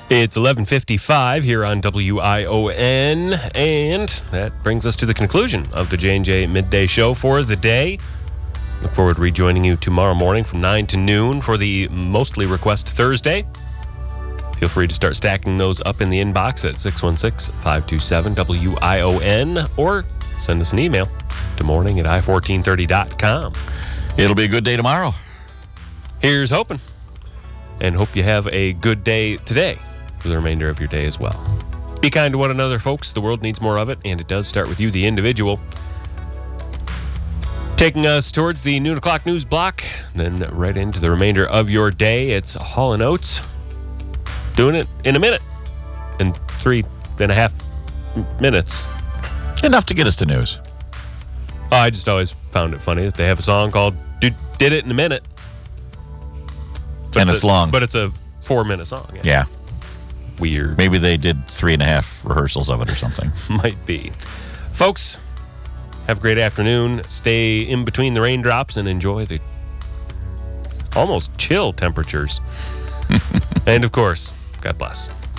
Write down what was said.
It's 11:55 here on WION, and that brings us to the conclusion of the J&J Midday Show for the day. Look forward to rejoining you tomorrow morning from 9 to noon for the Mostly Request Thursday. Feel free to start stacking those up in the inbox at 616-527-WION or send us an email to morning@i1430.com. It'll be a good day tomorrow. Here's hoping, and hope you have a good day today for the remainder of your day as well. Be kind to one another, folks. The world needs more of it, and it does start with you, the individual. Taking us towards the noon o'clock news block, then right into the remainder of your day. It's Hall & Oates doing it in a minute, in 3.5 minutes. Enough to get us to news. I just always found it funny that they have a song called Did It in a Minute. And it's long. But it's a 4-minute song. Yeah. Weird. Maybe they did 3.5 rehearsals of it or something. Might be. Folks, have a great afternoon. Stay in between the raindrops and enjoy the almost chill temperatures. And, of course, God bless.